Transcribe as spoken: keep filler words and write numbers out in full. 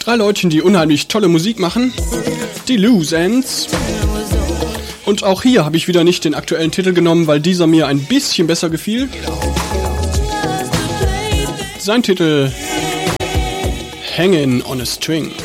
Drei Leutchen, die unheimlich tolle Musik machen. Die Loose Ends. Und auch hier habe ich wieder nicht den aktuellen Titel genommen, weil dieser mir ein bisschen besser gefiel. Sein Titel Hangin' on a String.